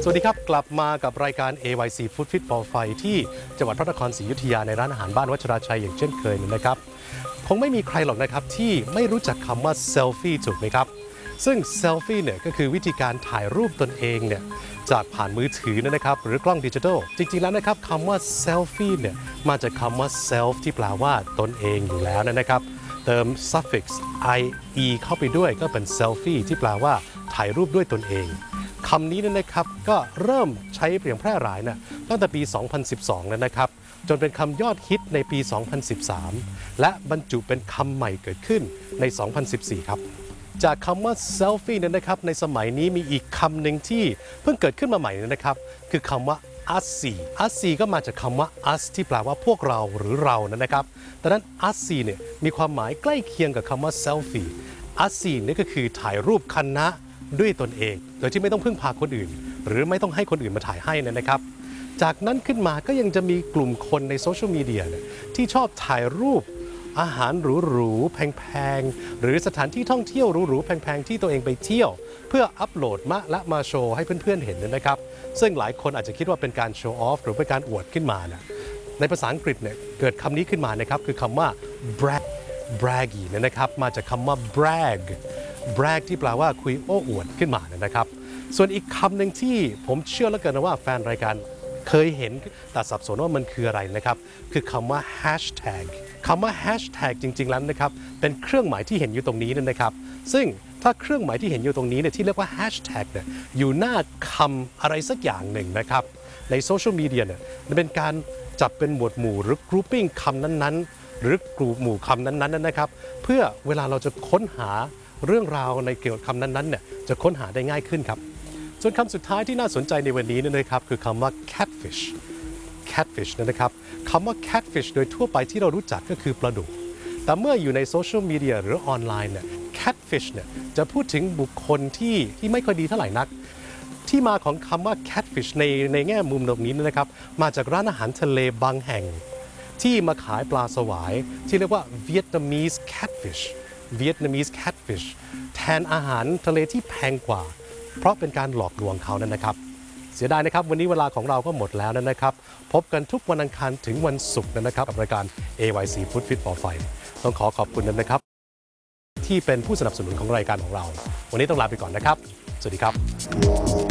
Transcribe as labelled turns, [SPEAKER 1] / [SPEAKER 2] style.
[SPEAKER 1] วัสดีครับกลับมากับรายการ AYC Food Fit for Fight ที่จังหวัดพระนครศรีอยุธยาในร้านอาหารบ้านวัชราชัยอย่างเช่นเคยนะครับคงไม่มีใครหรอกนะครับที่ไม่รู้จักคำว่าเซลฟี่ถูกไหมครับซึ่งเซลฟี่เนี่ยก็คือวิธีการถ่ายรูปตนเองเนี่ยจากผ่านมือถือนะครับหรือกล้องดิจิทัลจริงๆแล้วนะครับคำว่าเซลฟี่เนี่ยมาจากคำว่า self ที่แปลว่าตนเองอยู่แล้วนะครับเติม suffix ie เข้าไปด้วยก็เป็น selfie ที่แปลว่าถ่ายรูปด้วยตนเองคำนี้นะครับก็เริ่มใช้เปลี่ยนแพร่หลายตั้งแต่ปี 2012 นะครับจนเป็นคำยอดฮิตในปี 2013 และบรรจุเป็นคำใหม่เกิดขึ้นใน 2014 ครับจากคำว่า selfie นะครับในสมัยนี้มีอีกคำหนึ่งที่เพิ่งเกิดขึ้นมาใหม่นะครับคือคำว่า us ก็มาจากคำว่า us ที่แปลว่าพวกเราหรือเรานะครับดังนั้น us เนี่ยมีความหมายใกล้เคียงกับคำว่า selfie us นี่ก็คือถ่ายรูปคณะด้วยตนเองโดยที่ไม่ต้องพึ่งพาคนอื่นหรือไม่ต้องให้คนอื่นมาถ่ายให้นะครับจากนั้นขึ้นมาก็ยังจะมีกลุ่มคนในโซเชียลมีเดียที่ชอบถ่ายรูปอาหารหรูๆแพงๆหรือสถานที่ท่องเที่ยวหรูๆแพงๆที่ตัวเองไปเที่ยวเพื่ออัปโหลดมาโชว์ให้เพื่อนๆเห็นนะครับซึ่งหลายคนอาจจะคิดว่าเป็นการโชว์ออฟหรือเป็นการอวดขึ้นมาในภาษาอังกฤษเกิดคำนี้ขึ้นมานะครับคือคำว่า braggy นะครับมาจากคำว่า brag ที่แปลว่าคุยโอ้อวดขึ้นมานะครับส่วนอีกคำหนึ่งที่ผมเชื่อเหลือเกินว่าแฟนรายการเคยเห็นแต่สับสนว่ามันคืออะไรนะครับคือคำว่า hashtag คำว่า hashtag จริงๆแล้วนะครับเป็นเครื่องหมายที่เห็นอยู่ตรงนี้นะครับซึ่งถ้าเครื่องหมายที่เห็นอยู่ตรงนี้ที่เรียกว่า hashtag อยู่หน้าคำอะไรสักอย่างหนึ่งนะครับในโซเชียลมีเดียมันเป็นการจับเป็นหมวดหมู่หรือ grouping คำนั้นๆหรือกลุ่มหมู่คำนั้นๆนะครับเพื่อเวลาเราจะค้นหาเรื่องราวในเกี่ยวกับคำนั้นๆจะค้นหาได้ง่ายขึ้นครับส่วนคำสุดท้ายที่น่าสนใจในวันนี้นะครับคือคำว่า catfish นะครับคำว่า catfish โดยทั่วไปที่เรารู้จักก็คือปลาดุกแต่เมื่ออยู่ในโซเชียลมีเดียหรือออนไลน์catfish จะพูดถึงบุคคลที่ไม่ค่อยดีเท่าไหร่นักที่มาของคำว่า catfish ในแง่มุมตรงนี้นะครับมาจากร้านอาหารทะเลบางแห่งที่มาขายปลาสวายที่เรียกว่า Vietnamese catfish แทนอาหารทะเลที่แพงกว่าเพราะเป็นการหลอกลวงเขานะครับเสียดายนะครับวันนี้เวลาของเราก็หมดแล้วนะครับพบกันทุกวันอังคารถึงวันศุกร์นะครับกับรายการ AYC Food Fit for Fight ต้องขอบคุณนะครับที่เป็นผู้สนับสนุนของรายการของเราวันนี้ต้องลาไปก่อนนะครับสวัสดีครับ